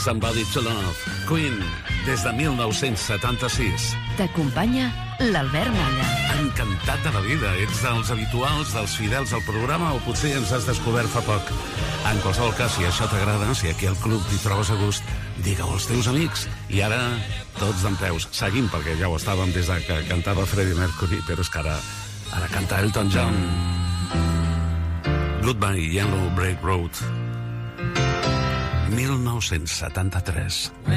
Somebody to Love. Queen, des de 1976. T'acompanya l'Albert Malla. Encantat de la vida. Ets dels habituals, dels fidels al programa, o potser ens has descobert fa poc. En qualsevol cas, si això t'agrada, si aquí al club t'hi trobes a gust, digue-ho als teus amics. I ara, tots dempeus. Seguim, perquè ja ho estàvem des de que cantava Freddie Mercury, però és que ara canta Elton John. Goodbye Yellow Brick Road, 1973.